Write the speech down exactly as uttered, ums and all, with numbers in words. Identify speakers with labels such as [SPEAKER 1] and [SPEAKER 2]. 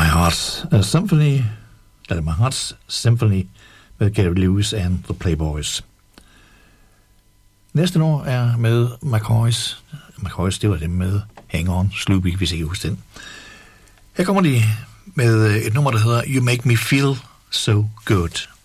[SPEAKER 1] Heart's uh, Symphony, eller My Heart's Symphony med Gary Lewis and the Playboys. Næste år er med McCoys. McCoys, det var det med Hang On, Sloopy, hvis I kan huske den. Her kommer de med et nummer, der hedder You Make Me Feel So Good.